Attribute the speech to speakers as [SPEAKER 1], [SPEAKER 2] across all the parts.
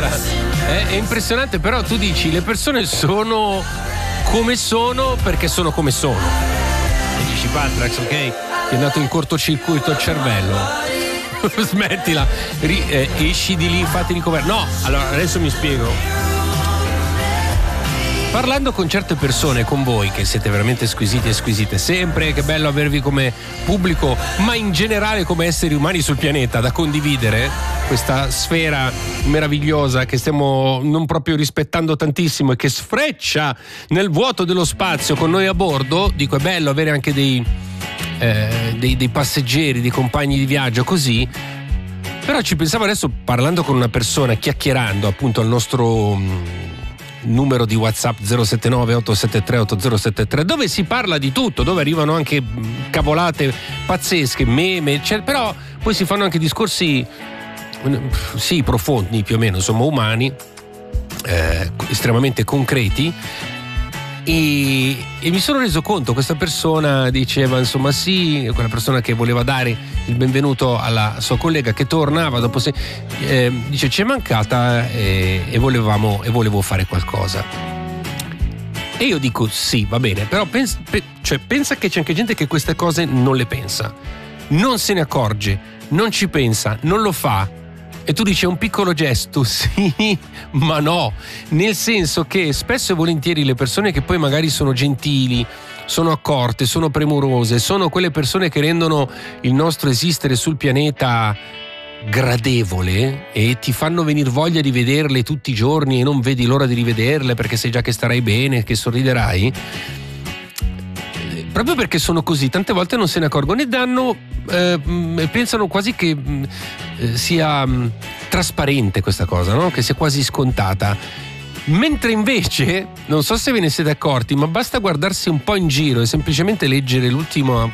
[SPEAKER 1] È impressionante, però tu dici le persone sono come sono perché sono come sono. E dici Patrax, ok, ti è andato in cortocircuito il cervello. Smettila, esci di lì, fatti ricoverare. No, allora adesso mi spiego. Parlando con certe persone, con voi che siete veramente squisiti e squisite sempre, che bello avervi come pubblico, ma in generale come esseri umani sul pianeta da condividere questa sfera meravigliosa che stiamo non proprio rispettando tantissimo e che sfreccia nel vuoto dello spazio con noi a bordo. Dico, è bello avere anche dei passeggeri, dei compagni di viaggio così. Però ci pensavo adesso, parlando con una persona, chiacchierando appunto al nostro numero di WhatsApp 079 873 8073, dove si parla di tutto, dove arrivano anche cavolate pazzesche, meme, però poi si fanno anche discorsi sì, profondi, più o meno, insomma, umani, estremamente concreti. E mi sono reso conto, questa persona diceva, insomma, sì, quella persona che voleva dare il benvenuto alla sua collega che tornava dopo dice ci è mancata e volevo fare qualcosa. E io dico sì, va bene, però pensa che c'è anche gente che queste cose non le pensa, non se ne accorge, non ci pensa, non lo fa. E tu dici è un piccolo gesto, sì, ma no, nel senso che spesso e volentieri le persone che poi magari sono gentili, sono accorte, sono premurose, sono quelle persone che rendono il nostro esistere sul pianeta gradevole e ti fanno venire voglia di vederle tutti i giorni e non vedi l'ora di rivederle perché sai già che starai bene, che sorriderai. Proprio perché sono così, tante volte non se ne accorgono e danno, pensano quasi che sia trasparente questa cosa, no? Che sia quasi scontata. Mentre invece, non so se ve ne siete accorti, ma basta guardarsi un po' in giro e semplicemente leggere l'ultimo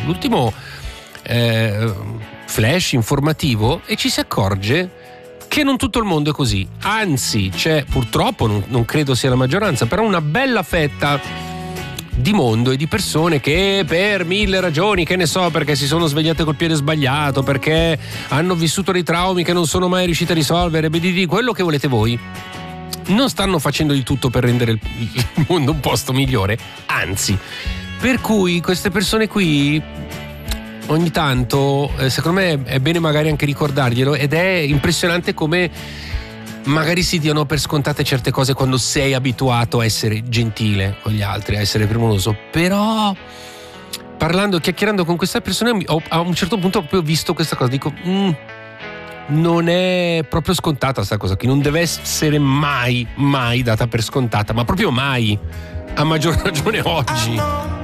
[SPEAKER 1] flash informativo e ci si accorge che non tutto il mondo è così. Anzi, c'è purtroppo, non credo sia la maggioranza, però una bella fetta di mondo e di persone che per 1000 ragioni, che ne so, perché si sono svegliate col piede sbagliato, perché hanno vissuto dei traumi che non sono mai riuscite a risolvere, di quello che volete voi, non stanno facendo di tutto per rendere il mondo un posto migliore, anzi. Per cui queste persone qui ogni tanto, secondo me è bene magari anche ricordarglielo, ed è impressionante come magari si diano per scontate certe cose quando sei abituato a essere gentile con gli altri, a essere premuroso. Però chiacchierando con questa persona a un certo punto ho proprio visto questa cosa, dico non è proprio scontata sta cosa qui, non deve essere mai data per scontata, ma proprio mai, a maggior ragione oggi.